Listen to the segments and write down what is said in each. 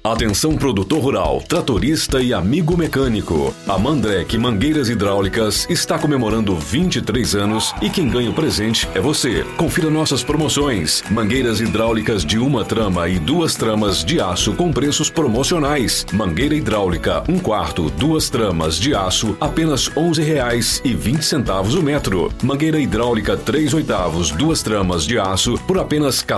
Atenção produtor rural, tratorista e amigo mecânico. A Mandrek Mangueiras Hidráulicas está comemorando 23 anos e quem ganha o presente é você. Confira nossas promoções. Mangueiras hidráulicas de 1 trama e 2 tramas de aço com preços promocionais. Mangueira hidráulica 1/4, 2 tramas de aço, apenas R$ 11,20 o metro. Mangueira hidráulica 3/8, 2 tramas de aço por apenas R$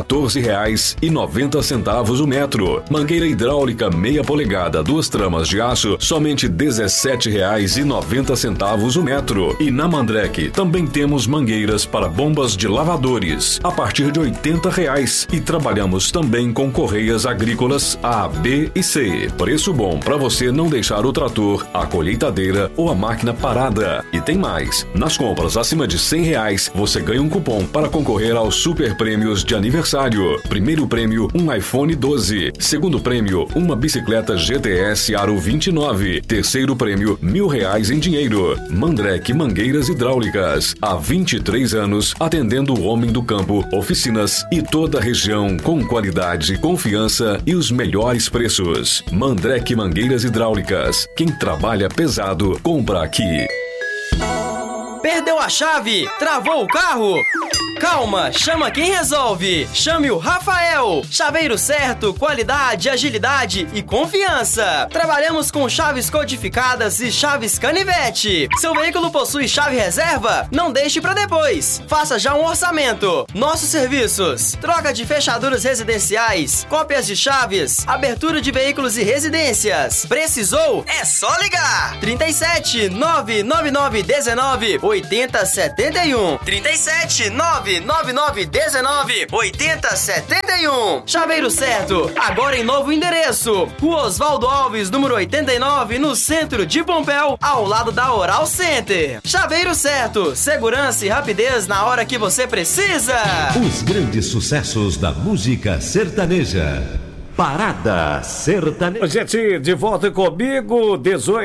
14,90 o metro. Mangueira hidráulica meia polegada, 2 tramas de aço, somente R$ 17,90 o metro. E na Mandrek também temos mangueiras para bombas de lavadores a partir de R$ 80 e trabalhamos também com correias agrícolas A, B e C. Preço bom para você não deixar o trator, a colheitadeira ou a máquina parada. E tem mais, nas compras acima de R$ 100 você ganha um cupom para concorrer aos super prêmios de aniversário. Primeiro prêmio, um iPhone 12. Segundo prêmio, uma bicicleta GTS Aro 29. Terceiro prêmio, R$ 1.000 em dinheiro. Mandrek Mangueiras Hidráulicas. Há 23 anos, atendendo o homem do campo, oficinas e toda a região com qualidade, confiança e os melhores preços. Mandrek Mangueiras Hidráulicas. Quem trabalha pesado, compra aqui. Perdeu a chave? Travou o carro? Calma, chama quem resolve. Chame o Rafael. Chaveiro certo, qualidade, agilidade e confiança. Trabalhamos com chaves codificadas e chaves canivete. Seu veículo possui chave reserva? Não deixe para depois. Faça já um orçamento. Nossos serviços: troca de fechaduras residenciais, cópias de chaves, abertura de veículos e residências. Precisou? É só ligar. 37 999 19 8071. 37 999 19 8071. Chaveiro certo, agora em novo endereço. Rua Oswaldo Alves, número 89, no centro de Pompéu, ao lado da Oral Center. Chaveiro certo, segurança e rapidez na hora que você precisa. Os grandes sucessos da música sertaneja. Parada Sertaneja. Gente, de volta comigo,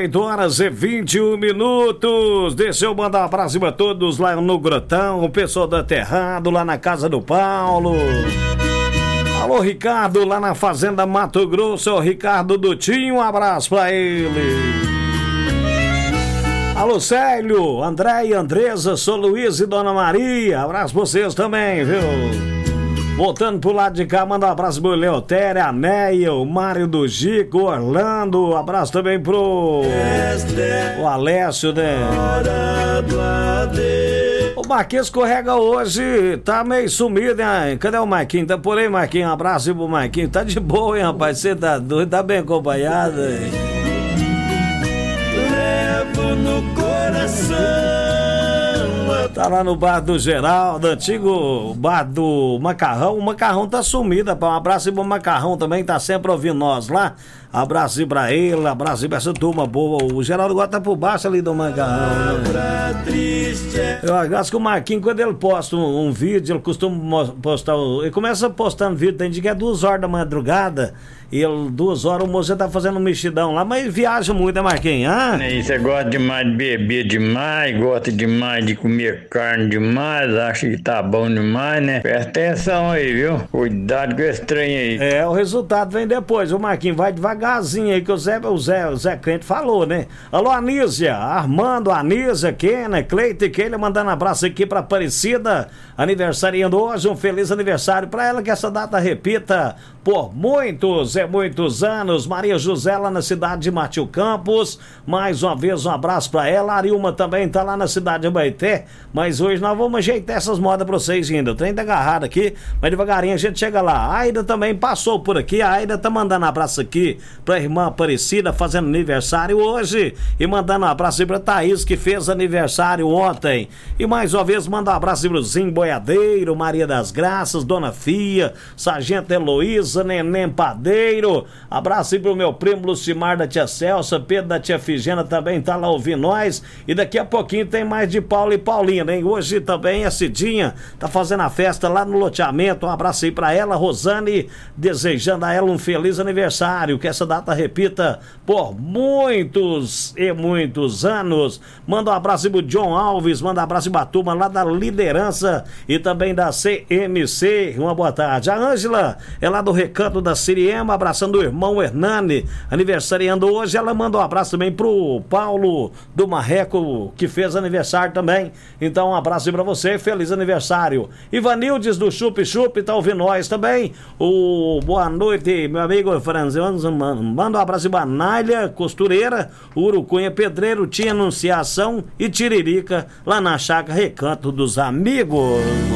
18h21. Deixa eu mandar um abraço pra todos lá no Grotão, o pessoal do Aterrado, lá na casa do Paulo. Alô, Ricardo, lá na Fazenda Mato Grosso, é o Ricardo Dutinho, um abraço pra ele. Alô, Célio, André e Andresa, sou Luiz e Dona Maria, abraço pra vocês também, viu? Voltando pro lado de cá, manda um abraço pro Leotéria, a Neia, o Mário do Gico, o Orlando, abraço também pro o Alessio, né? O Marquinhos escorrega hoje, tá meio sumido, né? Cadê o Marquinhos? Tá por aí, Marquinhos, um abraço aí pro Marquinhos, tá de boa, hein, rapaz? Você tá doido, tá bem acompanhado, hein? Levo no coração. Tá lá no bar do Geraldo, antigo bar do Macarrão. O Macarrão tá sumido, rapaz. Um abraço aí pro Macarrão também, tá sempre ouvindo nós lá. Abraço aí pra ele, abraço aí pra essa turma boa. O Geraldo agora tá por baixo ali do Macarrão, né? Eu acho que o Marquinhos, quando ele posta um vídeo, ele costuma postar. Ele começa postando vídeo, tem dia que é 2 horas da madrugada. E ele, 2 horas, o moço já tá fazendo um mexidão lá, mas viaja muito, né, Marquinhos? Ah? Você gosta demais de beber demais, gosta demais de comer carne demais, acha que tá bom demais, né? Presta atenção aí, viu? Cuidado com esse trem aí. É, o resultado vem depois. O Marquinhos vai devagarzinho aí, que o Zé Crente falou, né? Alô, Anísia, Armando, Anísia, Kena, Cleita e Keila, mandando abraço aqui pra Aparecida, aniversariando hoje. Um feliz aniversário pra ela, que essa data repita por muitos anos. Maria José lá na cidade de Matil Campos, mais uma vez um abraço pra ela. A Arilma também tá lá na cidade de Baité, mas hoje nós vamos ajeitar essas modas pra vocês ainda. O trem tá agarrado aqui, mas devagarinho a gente chega lá. A Aida também passou por aqui, a Aida tá mandando abraço aqui pra irmã Aparecida, fazendo aniversário hoje, e mandando um abraço aí pra Thaís, que fez aniversário ontem. E mais uma vez manda um abraço pro Zinho Boiadeiro, Maria das Graças, Dona Fia, Sargento Heloísa, Neném Padeiro. Abraço aí pro meu primo Lucimar da tia Celsa, Pedro da tia Figena também tá lá ouvindo nós. E daqui a pouquinho tem mais de Paulo e Paulina, hein? Hoje também a Cidinha tá fazendo a festa lá no loteamento. Um abraço aí pra ela, Rosane, desejando a ela um feliz aniversário, que essa data repita por muitos e muitos anos. Manda um abraço aí pro John Alves, manda um abraço pra turma lá da liderança e também da CMC. Uma boa tarde. A Ângela é lá do Recanto da Siriema, abraçando o irmão Hernani, aniversariando hoje. Ela manda um abraço também pro Paulo do Marreco, que fez aniversário também. Então, um abraço aí pra você, feliz aniversário. Ivanildes do Chup Chup tá ouvindo nós também. Boa noite, meu amigo Franzano, manda um abraço pra Nália Costureira, Urucunha Pedreiro, Tia Anunciação e Tiririca, lá na Chácara Recanto dos Amigos.